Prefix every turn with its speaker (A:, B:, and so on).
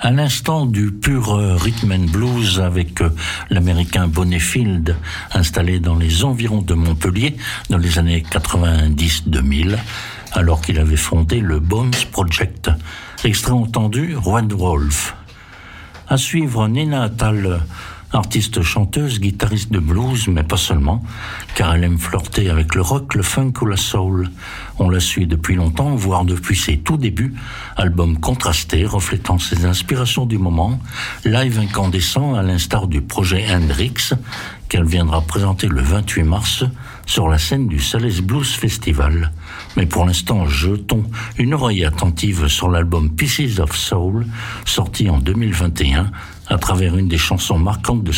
A: À l'instant du pur rhythm and blues avec l'américain Bonnefield, installé dans les environs de Montpellier dans les années 90-2000, alors qu'il avait fondé le Bones Project. Extrait entendu, Red Wolf. À suivre, Nina Attal, artiste chanteuse, guitariste de blues, mais pas seulement, car elle aime flirter avec le rock, le funk ou la soul. On la suit depuis longtemps, voire depuis ses tout débuts, album contrasté, reflétant ses inspirations du moment, live incandescent à l'instar du projet Hendrix, qu'elle viendra présenter le 28 mars sur la scène du Sales Blues Festival. Mais pour l'instant, jetons une oreille attentive sur l'album Pieces of Soul, sorti en 2021, à travers une des chansons marquantes de